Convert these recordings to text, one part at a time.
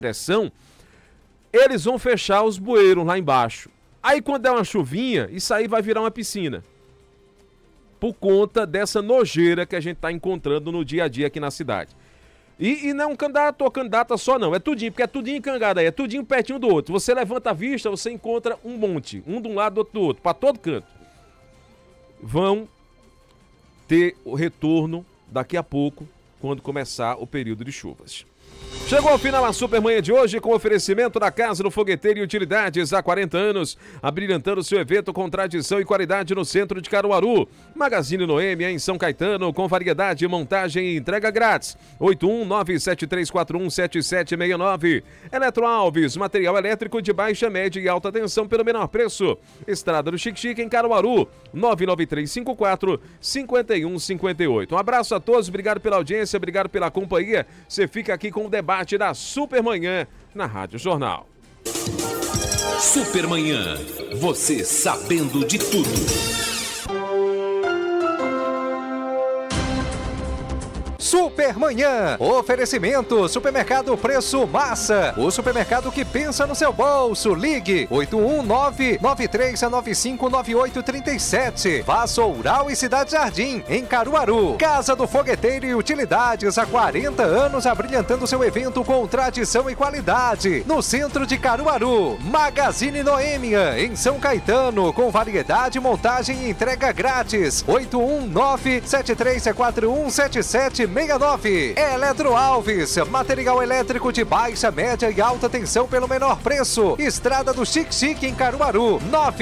pressão, eles vão fechar os bueiros lá embaixo. Aí quando der uma chuvinha, isso aí vai virar uma piscina. Por conta dessa nojeira que a gente está encontrando no dia a dia aqui na cidade. E não é um candidato ou candidata só não, é tudinho, porque é tudinho encangado aí, é tudinho pertinho do outro. Você levanta a vista, você encontra um monte, um de um lado, outro do outro, para todo canto. Vão ter o retorno daqui a pouco, quando começar o período de chuvas. Chegou ao final a Supermanhã de hoje com oferecimento da Casa do Fogueteiro e Utilidades há 40 anos, abrilhantando seu evento com tradição e qualidade no centro de Caruaru. Magazine Noêmia em São Caetano, com variedade, montagem e entrega grátis. 81973417769. Eletro Alves, material elétrico de baixa, média e alta tensão pelo menor preço. Estrada do Xique-Xique em Caruaru, 99354-5158. Um abraço a todos, obrigado pela audiência, obrigado pela companhia. Você fica aqui com o debate da Supermanhã na Rádio Jornal. Supermanhã, você sabendo de tudo. Supermanhã, oferecimento, Supermercado Preço Massa, o supermercado que pensa no seu bolso. Ligue 819-9395-9837. Vassoural e Cidade Jardim, em Caruaru. Casa do Fogueteiro e Utilidades, há 40 anos abrilhantando seu evento com tradição e qualidade. No centro de Caruaru. Magazine Noêmia, em São Caetano, com variedade, montagem e entrega grátis. 819-7341-7769. Eletro Alves, material elétrico de baixa, média e alta tensão pelo menor preço. Estrada do Xique-Xique em Caruaru,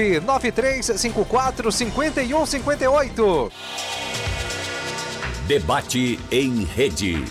99354-5158. Debate em rede.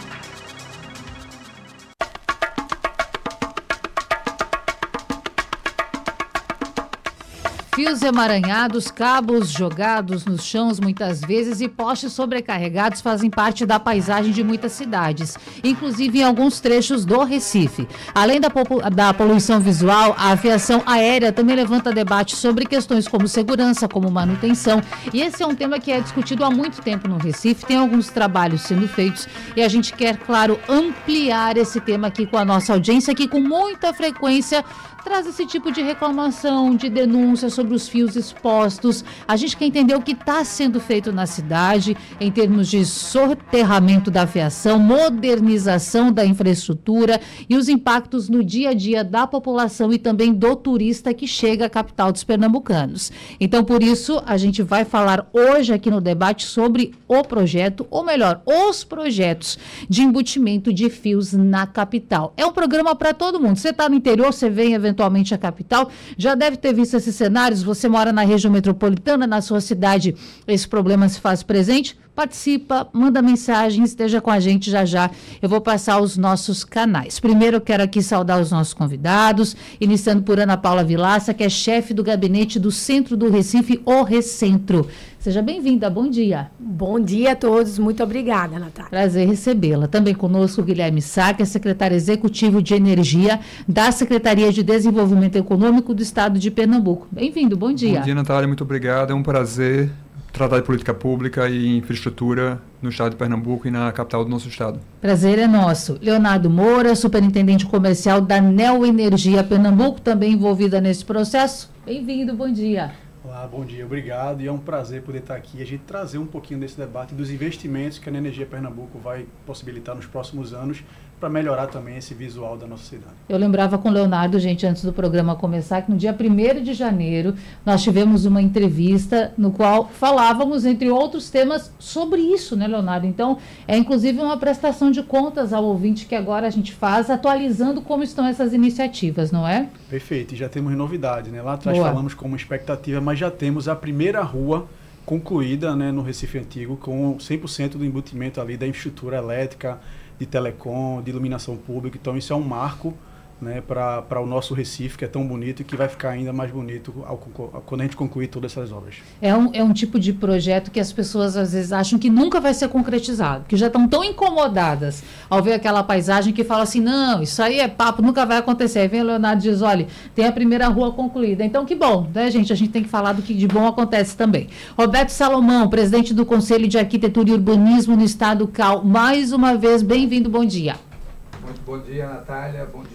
Fios emaranhados, cabos jogados nos chãos muitas vezes e postes sobrecarregados fazem parte da paisagem de muitas cidades, inclusive em alguns trechos do Recife. Além da poluição visual, a aviação aérea também levanta debate sobre questões como segurança, como manutenção, e esse é um tema que é discutido há muito tempo no Recife, tem alguns trabalhos sendo feitos e a gente quer, claro, ampliar esse tema aqui com a nossa audiência, que com muita frequência traz esse tipo de reclamação, de denúncia sobre os fios expostos. A gente quer entender o que está sendo feito na cidade em termos de soterramento da aviação, modernização da infraestrutura e os impactos no dia a dia da população e também do turista que chega à capital dos pernambucanos. Então, por isso, a gente vai falar hoje aqui no debate sobre o projeto, ou melhor, os projetos de embutimento de fios na capital. É um programa para todo mundo. Você está no interior, você vem eventualmente a capital, já deve ter visto esses cenários. Você mora na região metropolitana, na sua cidade, esse problema se faz presente? Participa, manda mensagem, esteja com a gente já já. Eu vou passar os nossos canais. Primeiro eu quero aqui saudar os nossos convidados, iniciando por Ana Paula Vilaça, que é chefe do gabinete do Centro do Recife, o Recentro. Seja bem-vinda, bom dia. Bom dia a todos, muito obrigada, Natália. Prazer recebê-la. Também conosco o Guilherme Sá, que é secretário executivo de Energia da Secretaria de Desenvolvimento Econômico do Estado de Pernambuco. Bem-vindo, bom dia. Bom dia, Natália, muito obrigado. É um prazer tratar de política pública e infraestrutura no estado de Pernambuco e na capital do nosso estado. Prazer é nosso. Leonardo Moura, superintendente comercial da Neo Energia Pernambuco, também envolvida nesse processo. Bem-vindo, bom dia. Olá, bom dia, obrigado. E é um prazer poder estar aqui e a gente trazer um pouquinho desse debate dos investimentos que a Neo Energia Pernambuco vai possibilitar nos próximos anos para melhorar também esse visual da nossa cidade. Eu lembrava com o Leonardo, gente, antes do programa começar, que no dia 1º de janeiro nós tivemos uma entrevista no qual falávamos, entre outros temas, sobre isso, né, Leonardo? Então, é inclusive uma prestação de contas ao ouvinte que agora a gente faz, atualizando como estão essas iniciativas, não é? Perfeito, e já temos novidades, né? Lá atrás Boa. falamos como expectativa, mas já temos a primeira rua concluída, né, no Recife Antigo, com 100% do embutimento ali da infraestrutura elétrica, de telecom, de iluminação pública. Então isso é um marco, né, para o nosso Recife, que é tão bonito e que vai ficar ainda mais bonito quando a gente concluir todas essas obras. É um tipo de projeto que as pessoas às vezes acham que nunca vai ser concretizado, que já estão tão incomodadas ao ver aquela paisagem que fala assim, não, isso aí é papo, nunca vai acontecer. Aí vem o Leonardo e diz, olha, tem a primeira rua concluída. Então que bom, né, gente? A gente tem que falar do que de bom acontece também. Roberto Salomão, presidente do Conselho de Arquitetura e Urbanismo no Estado CAL, mais uma vez, bem-vindo, bom dia. Muito bom dia, Natália. Bom dia.